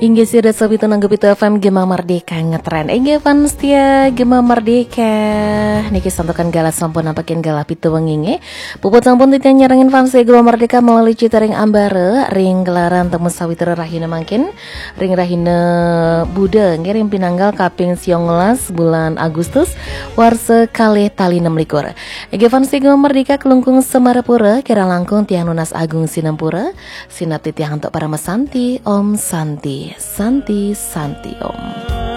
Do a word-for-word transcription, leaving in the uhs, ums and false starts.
Inggih sih rasa itu nanggup itu F M Gema Merdeka ngetren. Inggih fans tia Gema Merdeka. Niki santukan galas sampun nampakin galap itu wenginge. Puput sampun titian nyerangin fans Gema Merdeka melalui citaring ambare. Ring gelaran temu sawitara rahina mangkin. Ring rahina Buddha ngirim pinanggal kaping siongelas bulan Agustus. Warse kalih tali enam likur. Inggih fans Gema Merdeka kelungkung Semarapura. Kira langkung tiang nunas agung Sinampura. Sinapti tiang untuk para mesanti Om Santi Santi Santi Om.